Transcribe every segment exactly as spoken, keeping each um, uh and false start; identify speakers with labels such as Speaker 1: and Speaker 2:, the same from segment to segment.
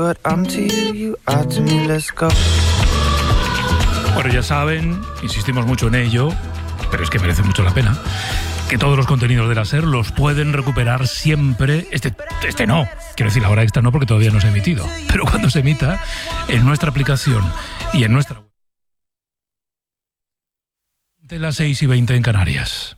Speaker 1: Bueno, ya saben, insistimos mucho en ello, pero es que merece mucho la pena, que todos los contenidos de la SER los pueden recuperar siempre. Este, este no, quiero decir, la hora extra no, porque todavía no se ha emitido, pero cuando se emita, en nuestra aplicación y en nuestra web. De las seis y veinte en Canarias.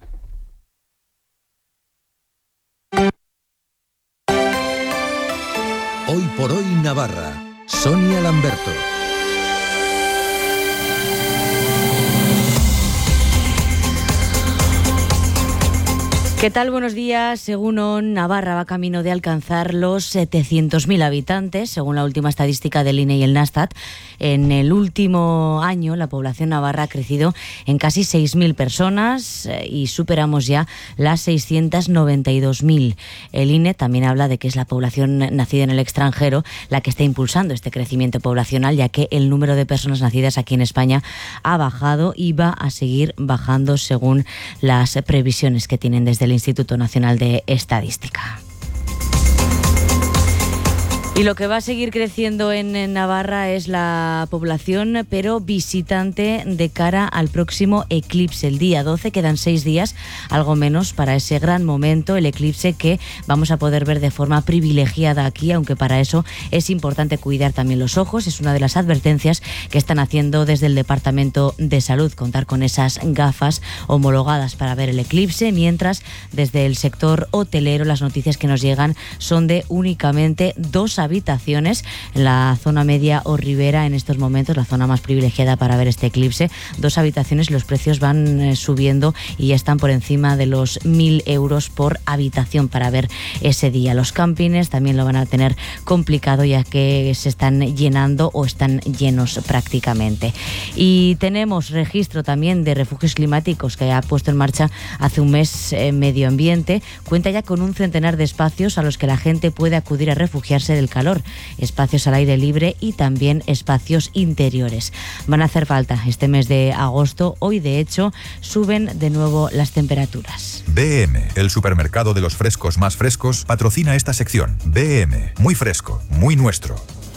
Speaker 2: Hoy por hoy Navarra, Sonia Lamberto.
Speaker 3: ¿Qué tal? Buenos días. Según O N, Navarra va camino de alcanzar los setecientos mil habitantes, según la última estadística del I N E y el Nastat. En el último año, la población navarra ha crecido en casi seis mil personas y superamos ya las seiscientos noventa y dos mil. El I N E también habla de que es la población nacida en el extranjero la que está impulsando este crecimiento poblacional, ya que el número de personas nacidas aquí en España ha bajado y va a seguir bajando según las previsiones que tienen desde el Instituto Nacional de Estadística. Y lo que va a seguir creciendo en Navarra es la población, pero visitante, de cara al próximo eclipse. El día doce, quedan seis días, algo menos, para ese gran momento, el eclipse que vamos a poder ver de forma privilegiada aquí, aunque para eso es importante cuidar también los ojos. Es una de las advertencias que están haciendo desde el Departamento de Salud, contar con esas gafas homologadas para ver el eclipse, mientras desde el sector hotelero las noticias que nos llegan son de únicamente dos habitaciones en la zona media o ribera en estos momentos, la zona más privilegiada para ver este eclipse. Dos habitaciones, los precios van eh, subiendo y ya están por encima de los mil euros por habitación para ver ese día. Los campings también lo van a tener complicado, ya que se están llenando o están llenos prácticamente. Y tenemos registro también de refugios climáticos que ha puesto en marcha hace un mes eh, Medio Ambiente. Cuenta ya con un centenar de espacios a los que la gente puede acudir a refugiarse del calor, espacios al aire libre y también espacios interiores. Van a hacer falta este mes de agosto. Hoy, de hecho, suben de nuevo las temperaturas.
Speaker 4: B M, el supermercado de los frescos más frescos, patrocina esta sección. B M, muy fresco, muy nuestro.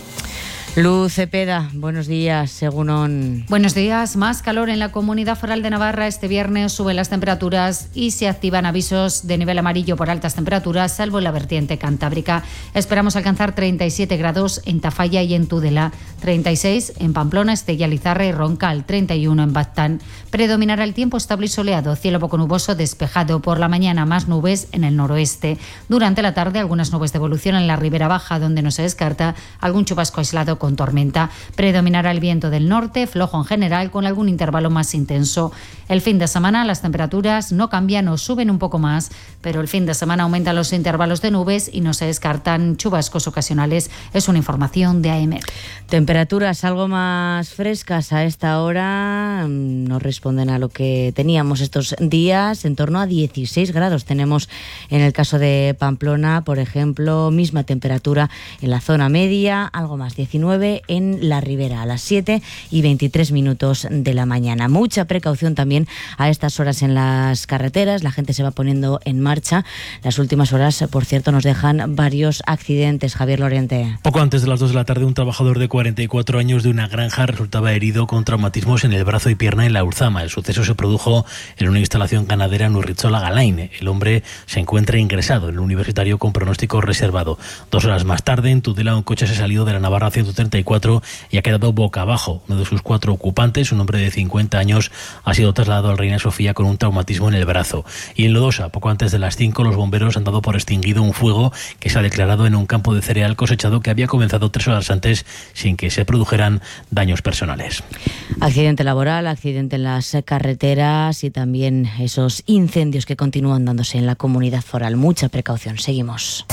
Speaker 3: Luz Cepeda, buenos días, según O N.
Speaker 5: Buenos días. Más calor en la Comunidad Foral de Navarra. Este viernes suben las temperaturas y se activan avisos de nivel amarillo por altas temperaturas, salvo en la vertiente cantábrica. Esperamos alcanzar treinta y siete grados en Tafalla y en Tudela, treinta y seis en Pamplona, Estella, Lizarra y Roncal, treinta y uno en Baztán. Predominará el tiempo estable y soleado, cielo poco nuboso despejado. Por la mañana más nubes en el noroeste. Durante la tarde algunas nubes de evolución en la ribera baja, donde no se descarta algún chubasco aislado con tormenta. Predominará el viento del norte, flojo en general, con algún intervalo más intenso. El fin de semana las temperaturas no cambian o suben un poco más, pero el fin de semana aumentan los intervalos de nubes y no se descartan chubascos ocasionales. Es una información de A E M E T.
Speaker 3: Temperaturas algo más frescas a esta hora, no responden a lo que teníamos estos días, en torno a dieciséis grados tenemos en el caso de Pamplona, por ejemplo, misma temperatura en la zona media, algo más, diecinueve en la ribera, a las siete y veintitrés minutos de la mañana. Mucha precaución también a estas horas en las carreteras, la gente se va poniendo en marcha. Las últimas horas, por cierto, nos dejan varios accidentes. Javier Lorente.
Speaker 6: Poco antes de las dos de la tarde, un trabajador de cuarenta y cuatro años de una granja resultaba herido con traumatismos en el brazo y pierna en la Urzama. El suceso se produjo en una instalación ganadera en Urritzola Galain. El hombre se encuentra ingresado en el universitario con pronóstico reservado. Dos horas más tarde, en Tudela, un coche se ha salido de la Navarra ciento treinta y cuatro y ha quedado boca abajo. Uno de sus cuatro ocupantes, un hombre de cincuenta años, ha sido trasladado al Reina Sofía con un traumatismo en el brazo. Y en Lodosa, poco antes de las cinco, los bomberos han dado por extinguido un fuego que se ha declarado en un campo de cereal cosechado que había comenzado tres horas antes sin que se produjeran daños personales.
Speaker 3: Accidente laboral, accidente en las carreteras y también esos incendios que continúan dándose en la comunidad foral. Mucha precaución. Seguimos.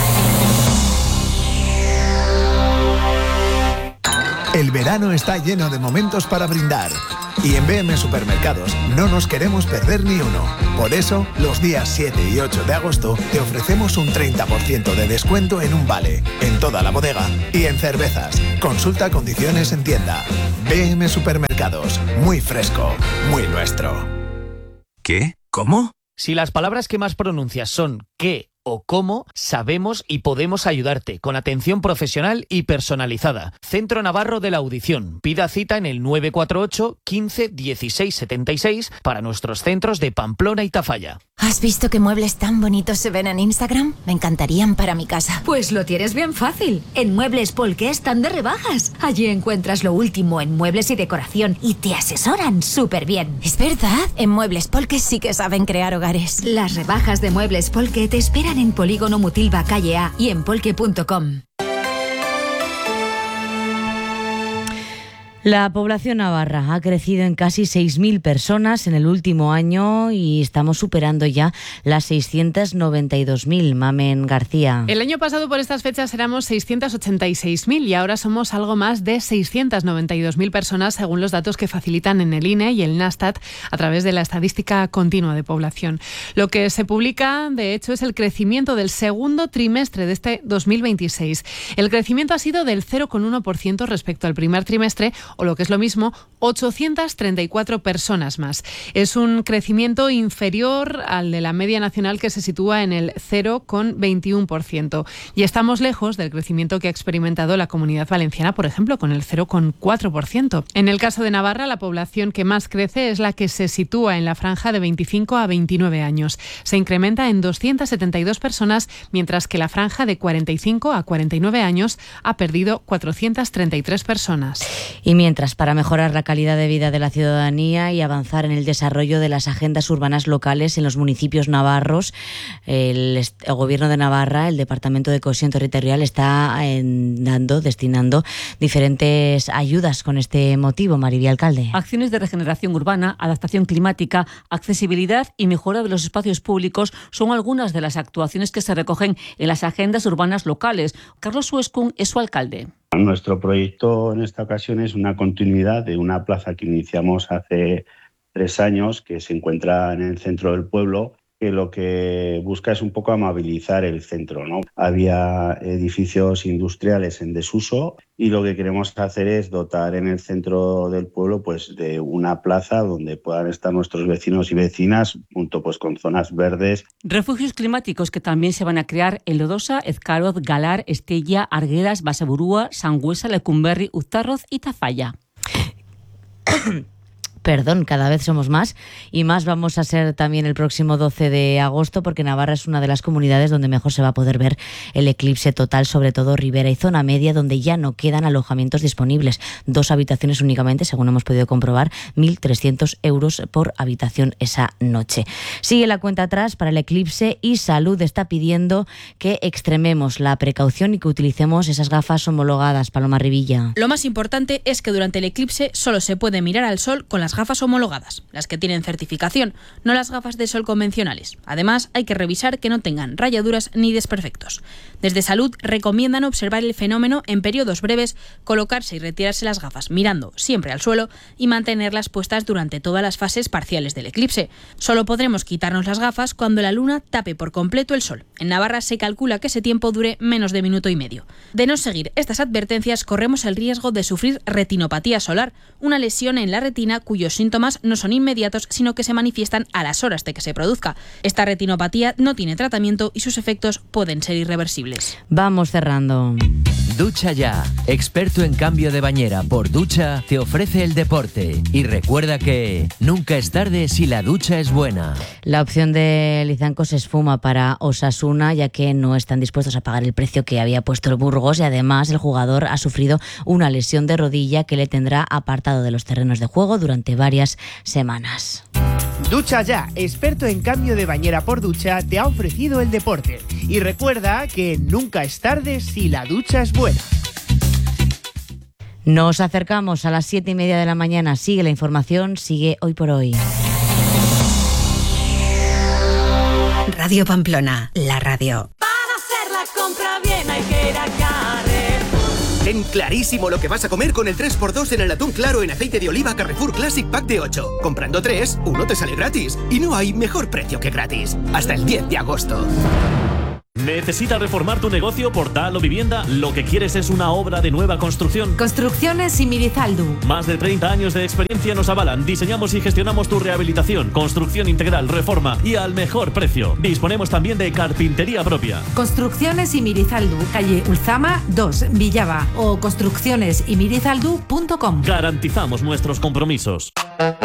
Speaker 7: El verano está lleno de momentos para brindar. Y en B M Supermercados no nos queremos perder ni uno. Por eso, los días siete y ocho de agosto te ofrecemos un treinta por ciento de descuento en un vale, en toda la bodega y en cervezas. Consulta condiciones en tienda. B M Supermercados, muy fresco, muy nuestro.
Speaker 8: ¿Qué? ¿Cómo? Si las palabras que más pronuncias son qué o cómo sabemos y podemos ayudarte con atención profesional y personalizada. Centro Navarro de la Audición. Pida cita en el nueve cuatro ocho, quince, dieciséis, setenta y seis para nuestros centros de Pamplona y Tafalla.
Speaker 9: ¿Has visto qué muebles tan bonitos se ven en Instagram? Me encantarían para mi casa.
Speaker 10: Pues lo tienes bien fácil. En Muebles Polke están de rebajas. Allí encuentras lo último en muebles y decoración y te asesoran súper bien.
Speaker 9: Es verdad, en Muebles Polke sí que saben crear hogares.
Speaker 10: Las rebajas de Muebles Polke te esperan en Polígono Mutilva, calle A y en polke punto com.
Speaker 3: La población navarra ha crecido en casi seis mil personas en el último año y estamos superando ya las seiscientas noventa y dos mil. Mamen García.
Speaker 11: El año pasado por estas fechas éramos seiscientas ochenta y seis mil y ahora somos algo más de seiscientas noventa y dos mil personas según los datos que facilitan en el I N E y el Nastat a través de la estadística continua de población. Lo que se publica, de hecho, es el crecimiento del segundo trimestre de este dos mil veintiséis. El crecimiento ha sido del cero coma uno por ciento respecto al primer trimestre, o lo que es lo mismo, ochocientas treinta y cuatro personas más. Es un crecimiento inferior al de la media nacional, que se sitúa en el cero coma veintiuno por ciento. Y estamos lejos del crecimiento que ha experimentado la Comunidad Valenciana, por ejemplo, con el cero coma cuatro por ciento. En el caso de Navarra, la población que más crece es la que se sitúa en la franja de veinticinco a veintinueve años. Se incrementa en doscientas setenta y dos personas, mientras que la franja de cuarenta y cinco a cuarenta y nueve años ha perdido cuatrocientas treinta y tres personas.
Speaker 3: Y mientras, para mejorar la calidad de vida de la ciudadanía y avanzar en el desarrollo de las agendas urbanas locales en los municipios navarros, el, el Gobierno de Navarra, el Departamento de Cohesión Territorial, está en, dando, destinando diferentes ayudas con este motivo. Mariby Alcalde.
Speaker 12: Acciones de regeneración urbana, adaptación climática, accesibilidad y mejora de los espacios públicos son algunas de las actuaciones que se recogen en las agendas urbanas locales. Carlos Suescún es su alcalde.
Speaker 13: Nuestro proyecto en esta ocasión es una continuidad de una plaza que iniciamos hace tres años, que se encuentra en el centro del pueblo, que lo que busca es un poco amabilizar el centro, ¿no? Había edificios industriales en desuso y lo que queremos hacer es dotar en el centro del pueblo pues de una plaza donde puedan estar nuestros vecinos y vecinas, junto pues con zonas verdes.
Speaker 12: Refugios climáticos que también se van a crear en Lodosa, Ezcaroz, Galar, Estella, Arguedas, Basaburúa, Sangüesa, Lecumberri, Uztarroz y Tafalla.
Speaker 3: Perdón, cada vez somos más y más vamos a ser también el próximo doce de agosto, porque Navarra es una de las comunidades donde mejor se va a poder ver el eclipse total, sobre todo Ribera y zona media, donde ya no quedan alojamientos disponibles. Dos habitaciones únicamente, según hemos podido comprobar, mil trescientos euros por habitación esa noche. Sigue la cuenta atrás para el eclipse y Salud está pidiendo que extrememos la precaución y que utilicemos esas gafas homologadas. Paloma Rivilla.
Speaker 14: Lo más importante es que durante el eclipse solo se puede mirar al sol con las gafas homologadas, las que tienen certificación, no las gafas de sol convencionales. Además, hay que revisar que no tengan rayaduras ni desperfectos. Desde Salud recomiendan observar el fenómeno en periodos breves, colocarse y retirarse las gafas mirando siempre al suelo y mantenerlas puestas durante todas las fases parciales del eclipse. Solo podremos quitarnos las gafas cuando la luna tape por completo el sol. En Navarra se calcula que ese tiempo dure menos de minuto y medio. De no seguir estas advertencias, corremos el riesgo de sufrir retinopatía solar, una lesión en la retina cuyos síntomas no son inmediatos, sino que se manifiestan a las horas de que se produzca. Esta retinopatía no tiene tratamiento y sus efectos pueden ser irreversibles.
Speaker 3: Vamos cerrando.
Speaker 15: Ducha Ya, experto en cambio de bañera por ducha, te ofrece el deporte. Y recuerda que nunca es tarde si la ducha es buena.
Speaker 3: La opción de Lizanco se esfuma para Osasuna, ya que no están dispuestos a pagar el precio que había puesto el Burgos, y además el jugador ha sufrido una lesión de rodilla que le tendrá apartado de los terrenos de juego durante varias semanas.
Speaker 16: Ducha Ya, experto en cambio de bañera por ducha, te ha ofrecido el deporte. Y recuerda que nunca es tarde si la ducha es buena.
Speaker 3: Nos acercamos a las siete y media de la mañana. Sigue la información, sigue Hoy por Hoy.
Speaker 17: Radio Pamplona, la radio.
Speaker 18: Para hacer la compra bien hay que ir a Carrefour.
Speaker 19: Ten clarísimo lo que vas a comer con el tres por dos en el atún claro en aceite de oliva Carrefour Classic Pack de ocho. Comprando tres, uno te sale gratis. Y no hay mejor precio que gratis. Hasta el diez de agosto.
Speaker 20: ¿Necesitas reformar tu negocio, portal o vivienda? ¿Lo que quieres es una obra de nueva construcción?
Speaker 21: Construcciones Imirizaldu.
Speaker 20: Más de treinta años de experiencia nos avalan. Diseñamos y gestionamos tu rehabilitación, construcción integral, reforma y al mejor precio. Disponemos también de carpintería propia.
Speaker 21: Construcciones Imirizaldu, calle Ulzama dos, Villava, o construcciones imirizaldu punto com.
Speaker 20: Garantizamos nuestros compromisos.